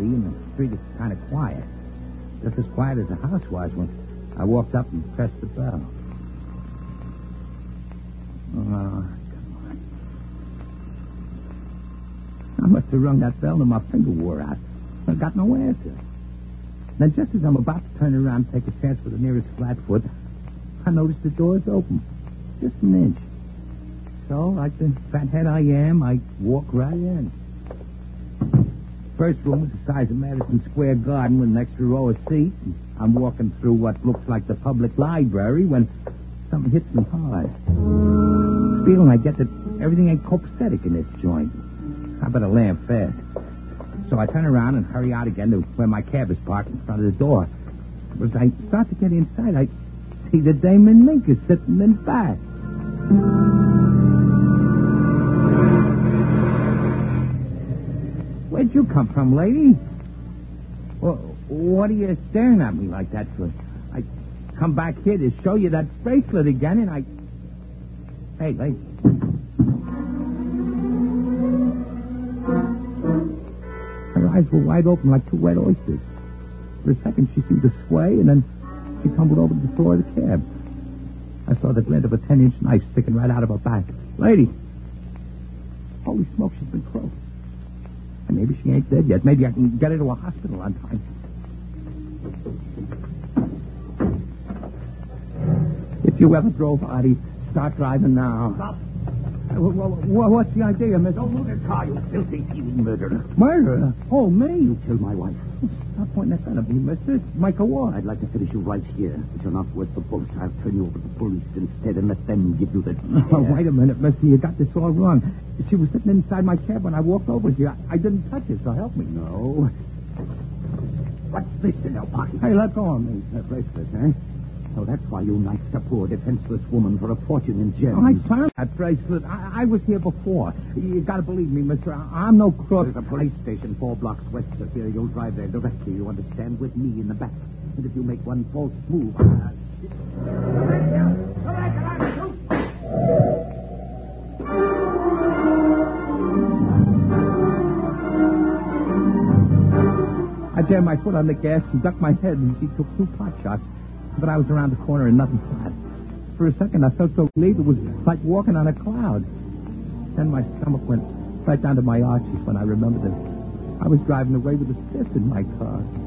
see, and the street is kind of quiet. Just as quiet as the house was when I walked up and pressed the bell. Oh, come on. I must have rung that bell and my finger wore out. I got no answer. Then just as I'm about to turn around and take a chance for the nearest flatfoot, I noticed the door's open. Just an inch. So, like the fathead I am, I walk right in. First room is the size of Madison Square Garden with an extra row of seats. I'm walking through what looks like the public library when something hits me hard. The feeling I get that everything ain't copacetic in this joint. I better land fast. So I turn around and hurry out again to where my cab is parked in front of the door. As I start to get inside, I see the Damon Mink is sitting in back. Where'd you come from, lady? Well, what are you staring at me like that for? I come back here to show you that bracelet again, and I... Hey, lady. Her eyes were wide open like two wet oysters. For a second, she seemed to sway, and then she tumbled over to the floor of the cab. I saw the glint of a 10-inch knife sticking right out of her back. Lady! Holy smoke, she's been croaked. And maybe she ain't dead yet. Maybe I can get her to a hospital on time. If you ever drove, Artie, start driving now. Stop. What's the idea, mister? Don't move the car, you filthy, thieving murderer. Murderer? Oh, me? You killed my wife. Stop pointing that gun at me, mister. It's Michael Ward. I'd like to finish you right here. But you're not worth the bullets. I'll turn you over to the police instead and let them give you the... Oh, wait a minute, mister. You got this all wrong. She was sitting inside my cab when I walked over here. I didn't touch her, so help me. No. What's this in your pocket? Hey, let go of me. That bracelet, eh? So that's why you knifed a poor defenseless woman for a fortune in gems. Oh, I found that bracelet. I was here before. You gotta believe me, mister. I'm no crook. There's a police station 4 blocks west of here. You'll drive there directly. You understand? With me in the back. And if you make one false move... I jammed my foot on the gas and ducked my head, and she took 2 pot shots. But I was around the corner and nothing flat. For a second, I felt so relieved it was like walking on a cloud. Then my stomach went right down to my arches when I remembered that I was driving away with a stiff in my car.